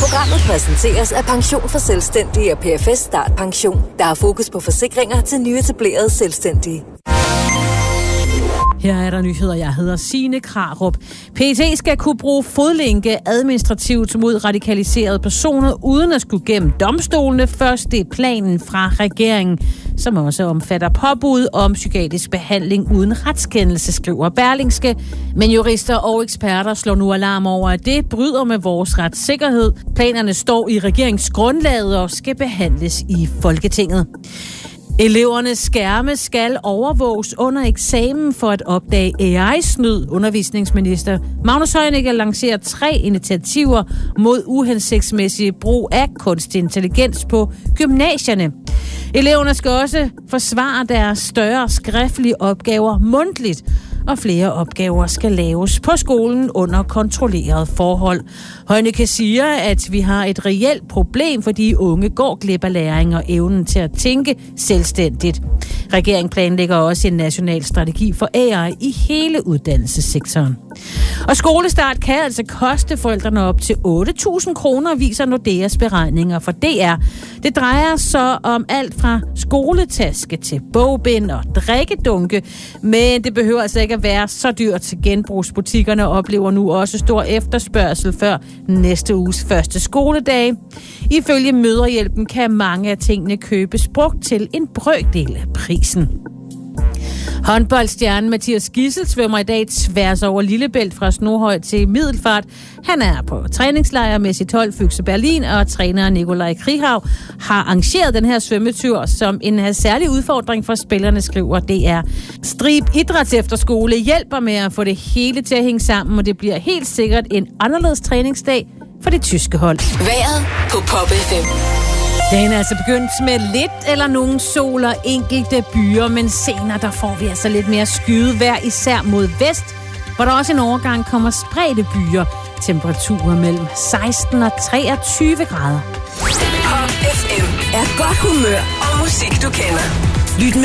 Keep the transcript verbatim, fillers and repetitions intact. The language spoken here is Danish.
Programmet præsenteres af Pension for Selvstændige og P F S Start Pension. Der er fokus på forsikringer til nyetablerede selvstændige. Her er der nyheder. Jeg hedder Signe Krarup. P E T skal kunne bruge fodlænke administrativt mod radikaliserede personer, uden at skulle gennem domstolene. Først det er planen fra regeringen, som også omfatter påbud om psykiatrisk behandling uden retskendelse, skriver Berlingske. Men jurister og eksperter slår nu alarm over, at det bryder med vores retssikkerhed. Planerne står i regeringsgrundlaget og skal behandles i Folketinget. Elevernes skærme skal overvåges under eksamen for at opdage A I-snyd. Undervisningsminister Magnus Heunicke lancerer tre initiativer mod uhensigtsmæssig brug af kunstig intelligens på gymnasierne. Eleverne skal også forsvare deres større skriftlige opgaver mundtligt, og flere opgaver skal laves på skolen under kontrolleret forhold. Heunicke siger, at vi har et reelt problem, fordi unge går glip af læring og evnen til at tænke selvstændigt. Regeringen planlægger også en national strategi for A I i hele uddannelsessektoren. Og skolestart kan altså koste forældrene op til otte tusind kroner, viser Nordeas beregninger for D R. Det drejer sig om alt fra skoletaske til bogbind og drikkedunke, men det behøver altså ikke at være så dyrt. Til genbrugsbutikkerne oplever nu også stor efterspørgsel før næste uges første skoledag. Ifølge Mødrehjælpen kan mange af tingene købes brugt til en brøkdel af prisen. Håndboldstjernen Mathias Gidsel svømmer i dag tværs over Lillebælt fra Snoghøj til Middelfart. Han er på træningslejr med sit hold Füchse Berlin, og træner Nikolaj Krihav har arrangeret den her svømmetur som en særlig udfordring for spillerne, skriver D R. Strib Idrætsefterskole hjælper med at få det hele til at hænge sammen, og det bliver helt sikkert en anderledes træningsdag for det tyske hold. Vejret på Pop F M. Dagen er altså begyndt med lidt eller nogen sol og enkelte byer, men senere der får vi altså lidt mere skyet vejr, især mod vest, hvor der også en overgang kommer spredte byer. Temperaturer mellem seksten og treogtyve grader. Pop F M er godt humør og musik, du kender. Lyt med.